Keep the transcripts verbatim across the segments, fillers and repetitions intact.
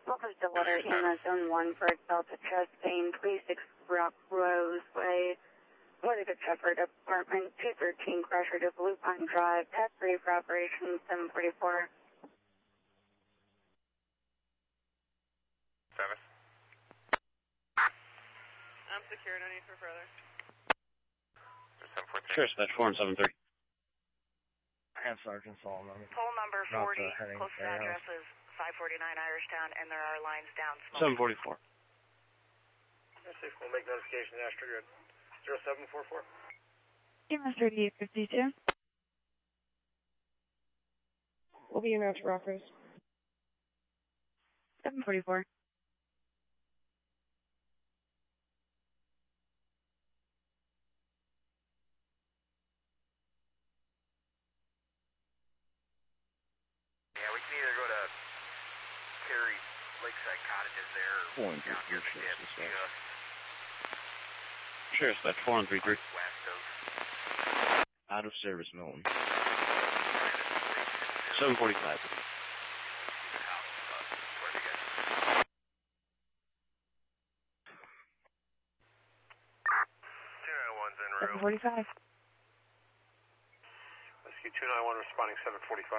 Welcome to Water E M S Zone one for Delta Chest Vein, twenty-six Rock Rose Way. Water to Shepherd Apartment, two thirteen Crusher to Blue Pine Drive, Test three for Operation seven forty-four. Service. I'm secure, no need for further. seven four three. Sure, dispatch four and seven three. And Sergeant Solomon. Pole number Not, forty, uh, heading closest there, address is five forty-nine Irishtown, and there are lines down smoke. seven forty-four. We'll make notification to Astro Grid. zero seven four four. E M S thirty-eight fifty-two. We'll be in out to Rockers. seven forty-four. Yeah, we can either go to Cary Lakeside Cottages there or Four and down three, here to sure, Deb, dispatch. just Sure, dispatch four and three three. west of Out of service, Milton. seven forty-five. the house, uh, where they get. two nine one's en seven route. forty-five. Rescue two nine one responding seven forty-five.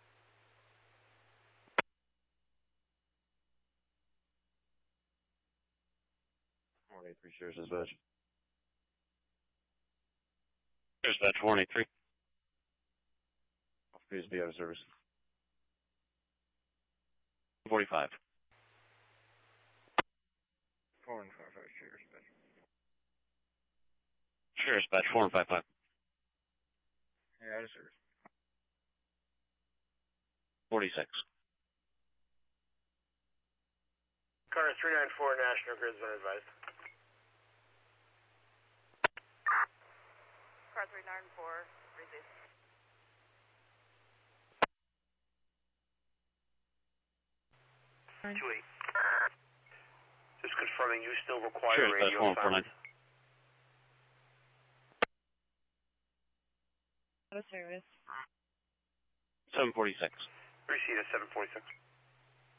four eight three, sure, dispatch. Sure, dispatch four eight three. Please be out of service. forty-five. Four and five five, sure, dispatch. Sure, dispatch four and five five. Yeah, out of service. forty-six. Car three nine four, National Grid's been advised. Car three nine four, receive. two eight. Just confirming you still require Sure, dispatch radio four and four silence. nine. Out of service. seven forty-six. Receive at seven forty-six.